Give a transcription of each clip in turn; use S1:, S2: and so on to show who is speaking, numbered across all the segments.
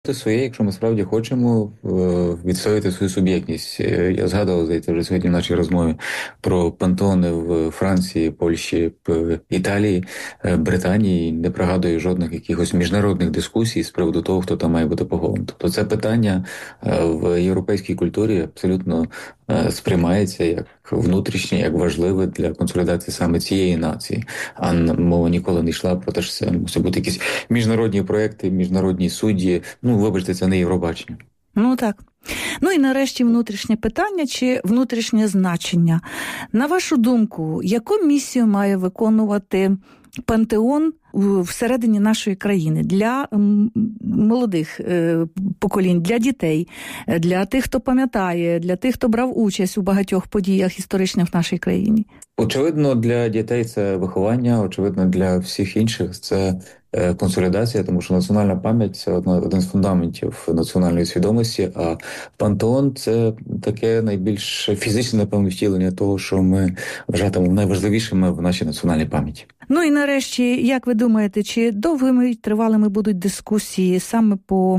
S1: своє, якщо ми справді хочемо відстояти свою суб'єктність. Я згадував, здається, вже сьогодні в нашій розмові про пантеони в Франції, Польщі, Італії, Британії. Не пригадую жодних якихось міжнародних дискусій з приводу того, хто там має бути похований. Тобто це питання в європейській культурі абсолютно сприймається як внутрішнє, як важливе для консолідації саме цієї нації. А мова ніколи не йшла про те, що це мусять бути якісь міжнародні проекти, міжнародні судді. Вибачте, це не Євробачення.
S2: Так. І нарешті внутрішнє питання чи внутрішнє значення. На вашу думку, яку місію має виконувати пантеон всередині нашої країни для молодих поколінь, для дітей, для тих, хто пам'ятає, для тих, хто брав участь у багатьох подіях історичних в нашій країні?
S1: Очевидно, для дітей це виховання, очевидно, для всіх інших це консолідація, тому що національна пам'ять – це один з фундаментів національної свідомості, а пантеон – це таке найбільш фізичне, напевно, втілення того, що ми вважатимемо найважливішими в нашій національній пам'яті.
S2: І нарешті, як ви думаєте, чи довгими й тривалими будуть дискусії саме по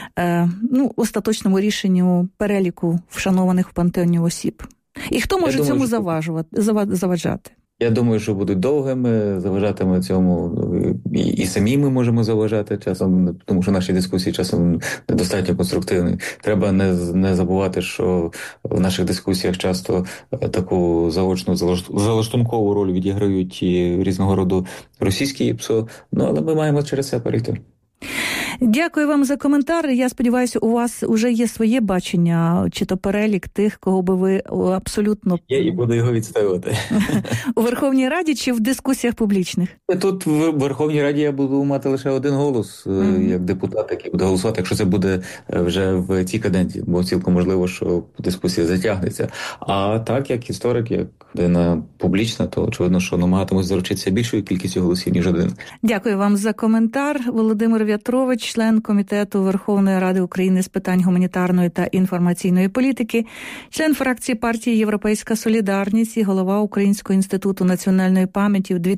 S2: остаточному рішенню переліку вшанованих в пантеоні осіб? І хто може цьому заважати?
S1: Я думаю, що будуть довгими, заважатиме цьому і самі ми можемо заважати часом, тому що наші дискусії часом недостатньо конструктивні. Треба не забувати, що в наших дискусіях часто таку заочну, залаштункову роль відіграють і різного роду російські ПСО, але ми маємо через це перейти.
S2: Дякую вам за коментар. Я сподіваюся, у вас вже є своє бачення, чи то перелік тих, кого би ви абсолютно...
S1: Я і буду його відстоювати.
S2: У Верховній Раді чи в дискусіях публічних?
S1: Тут в Верховній Раді я буду мати лише один голос, як депутат, який буде голосувати, якщо це буде вже в цій каденції, бо цілком можливо, що дискусія затягнеться. А так, як історик, як людина публічна, то очевидно, що намагатимусь заручитися більшою кількістю голосів, ніж один.
S2: Дякую вам за коментар. Володимир В'ятрович, член Комітету Верховної Ради України з питань гуманітарної та інформаційної політики, член фракції партії «Європейська солідарність» і голова Українського інституту національної пам'яті в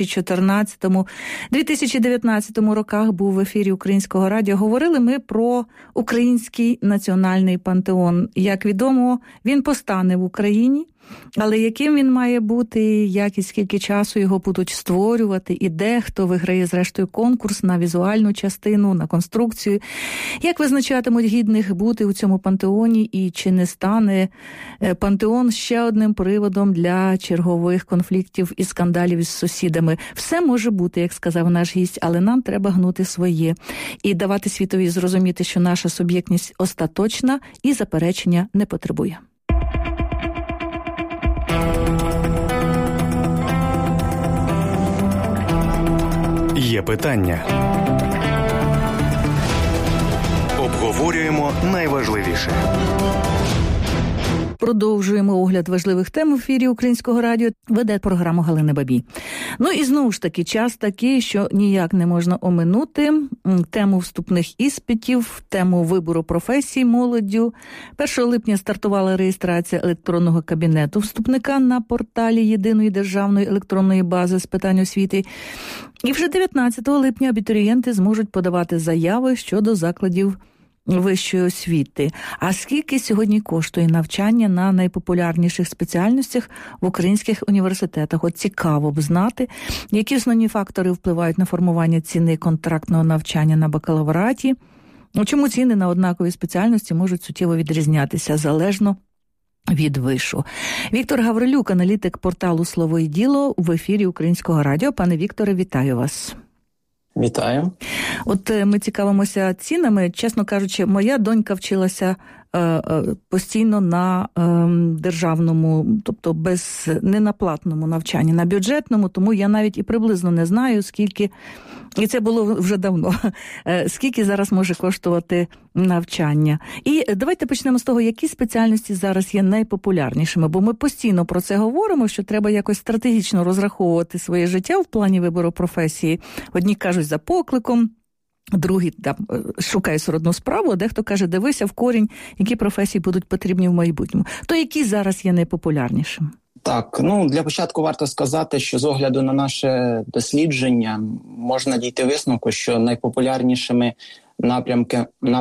S2: 2014-2019 роках був в ефірі Українського радіо. Говорили ми про Український національний пантеон. Як відомо, він постане в Україні. Але яким він має бути, як і скільки часу його будуть створювати, і де, хто виграє зрештою конкурс на візуальну частину, на конструкцію, як визначатимуть гідних бути у цьому пантеоні, і чи не стане пантеон ще одним приводом для чергових конфліктів і скандалів із сусідами. Все може бути, як сказав наш гість, але нам треба гнути своє і давати світові зрозуміти, що наша суб'єктність остаточна і заперечення не потребує.
S3: Є питання. Обговорюємо найважливіше.
S2: Продовжуємо огляд важливих тем в ефірі Українського радіо. Веде програму Галина Бабій. І знову ж таки, час такий, що ніяк не можна оминути тему вступних іспитів, тему вибору професій молоддю. 1 липня стартувала реєстрація електронного кабінету вступника на порталі Єдиної державної електронної бази з питань освіти. І вже 19 липня абітурієнти зможуть подавати заяви щодо закладів вищої освіти. А скільки сьогодні коштує навчання на найпопулярніших спеціальностях в українських університетах? От цікаво б знати, які основні фактори впливають на формування ціни контрактного навчання на бакалавраті. Чому ціни на однакові спеціальності можуть суттєво відрізнятися залежно від вишу. Віктор Гаврилюк, аналітик порталу «Слово і діло» в ефірі Українського радіо. Пане Вікторе, вітаю вас.
S4: Вітаю.
S2: От ми цікавимося цінами. Чесно кажучи, моя донька вчилася постійно на державному, тобто не на платному навчанні, на бюджетному, тому я навіть і приблизно не знаю, скільки, і це було вже давно, скільки зараз може коштувати навчання. І давайте почнемо з того, які спеціальності зараз є найпопулярнішими, бо ми постійно про це говоримо, що треба якось стратегічно розраховувати своє життя в плані вибору професії. Одні кажуть за покликом, другий шукає сородну справу, а дехто каже, дивися в корінь, які професії будуть потрібні в майбутньому. То які зараз є найпопулярнішим?
S4: Так, для початку варто сказати, що з огляду на наше дослідження можна дійти висновку, що найпопулярнішими напрямки